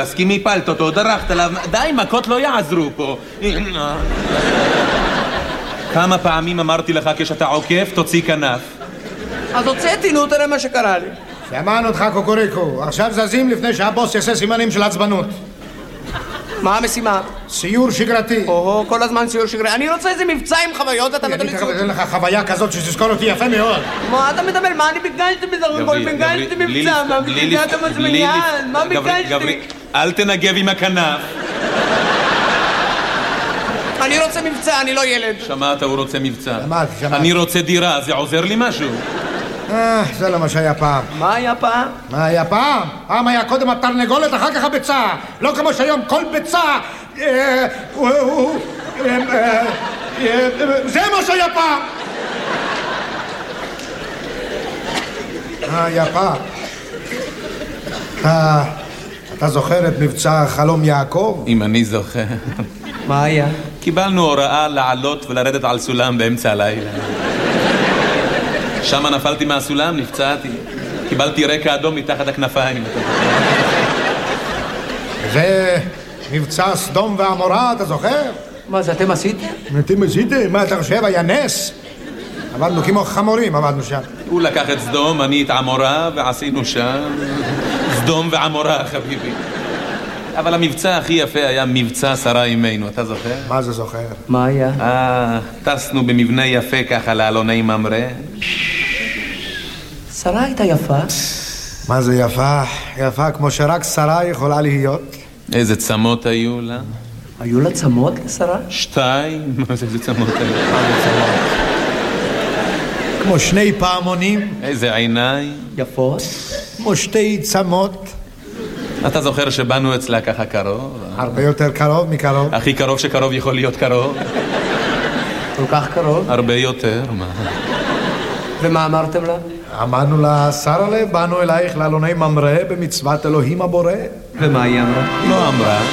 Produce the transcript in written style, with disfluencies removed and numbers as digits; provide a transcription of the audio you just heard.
תסכימי, פלת אותו, דרכת עליו, די, מכות לא יעזרו פה. כמה פעמים אמרתי לך כשאתה עוקף, תוציא כנף. אז הוצאתי, נו, תראה מה שקרה לי. שמענו אותך קוקוריקו, עכשיו זזים לפני שהבוס יעשה סימנים של עצבנות. מה המשימה? סיור שגרתי. כל הזמן סיור שגרתי. אני רוצה איזה מבצע עם חוויות, אתה נותן לי סיור. אני אתן לך חוויה כזאת שתזכור אותי יפה מאוד. מה אתה מדבר? מה אני ביקשתי בסך הכל? ביקשתי מבצע, מה ביקשת מזמיין? מה ביקשתי? אל תנגב עם הכנף. אני רוצה מבצע, אני לא ילד. שמעת, הוא רוצה מבצע. שמעתי. אני רוצה דירה, זה עוזר לי משהו? זה לא מה שהיה פעם. מה היה פעם? מה היה פעם? פעם היה קודם התרנגולת, אחר כך הביצה. לא כמו שהיום כל ביצה... זה מה שהיה פעם. מה היה פעם? אתה זוכר את מבצע חלום יעקב? אם אני זוכר. מה היה? קיבלנו הוראה לעלות ולרדת על סולם באמצע הלילה. שם נפלתי מהסולם, נפצעתי. קיבלתי רקע אדום מתחת הכנפיים. זה מבצע סדום ועמורה, אתה זוכר? מה זה, אתם עשיתם? אתם עשיתם? מה אתה חושב? היה נס? עבדנו כמו חמורים, עבדנו שם. הוא לקח את סדום, אני את עמורה, ועשינו שם סדום ועמורה, חביבי. אבל המבצע הכי יפה היה מבצע שרה אימנו, אתה זוכר? מה זה זוכר? מה היה? טסנו במבנה יפה ככה לאלוני ממרא. שרה הייתה יפה? מה זה יפה? יפה כמו שרק שרה יכולה להיות. איזה צמות היו לה? היו לה צמות לשרה? 2? מה זה, איזה צמות היו? כמו 2 פעמונים. איזה עיניים? יפות? כמו 2 צמות. אתה זוכר שבאנו אצלה ככה קרוב? הרבה יותר קרוב מקרוב. הכי קרוב שקרוב יכול להיות קרוב. כל כך קרוב? הרבה יותר, מה? ומה אמרתם לה? אמרנו לה, שרה לב, באנו אלייך לאלוני ממרא במצוות אלוהים הבורא. ומה היא אמרה? לא אמרה.